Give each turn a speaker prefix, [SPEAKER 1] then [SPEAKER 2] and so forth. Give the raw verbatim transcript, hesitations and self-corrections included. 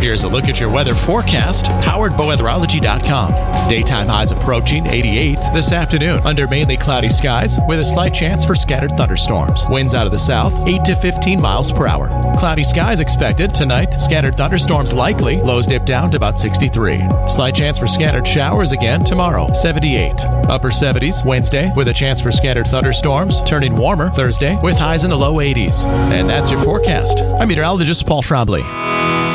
[SPEAKER 1] Here's a look at your weather forecast, powered by weatherology dot com. Daytime highs approaching eighty-eight this afternoon under mainly cloudy skies with a slight chance for scattered thunderstorms. Winds out of the south, eight to fifteen miles per hour. Cloudy skies expected tonight. Scattered thunderstorms likely. Lows dip down to about sixty-three. Slight chance for scattered showers again tomorrow, seventy-eight. Upper seventies Wednesday with a chance for scattered thunderstorms. Turning warmer Thursday with highs in the low eighties. And that's your forecast. I'm meteorologist Paul Trombley.